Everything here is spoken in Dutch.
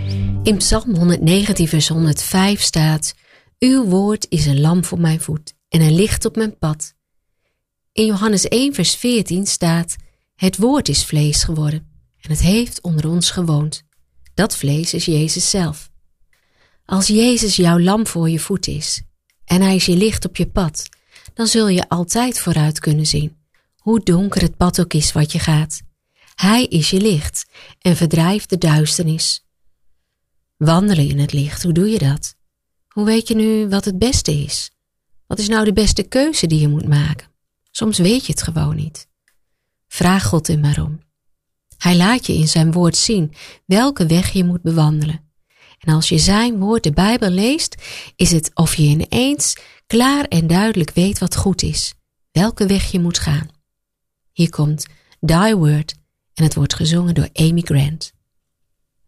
In Psalm 119 vers 105 staat: Uw woord is een lamp voor mijn voet en een licht op mijn pad. In Johannes 1 vers 14 staat: Het woord is vlees geworden en het heeft onder ons gewoond. Dat vlees is Jezus zelf. Als Jezus jouw lamp voor je voet is en hij is je licht op je pad, dan zul je altijd vooruit kunnen zien, hoe donker het pad ook is wat je gaat. Hij is je licht en verdrijft de duisternis. Wandelen in het licht, hoe doe je dat? Hoe weet je nu wat het beste is? Wat is nou de beste keuze die je moet maken? Soms weet je het gewoon niet. Vraag God er maar om. Hij laat je in zijn woord zien welke weg je moet bewandelen. En als je zijn woord, de Bijbel, leest, is het of je ineens klaar en duidelijk weet wat goed is. Welke weg je moet gaan. Hier komt Thy Word en het wordt gezongen door Amy Grant.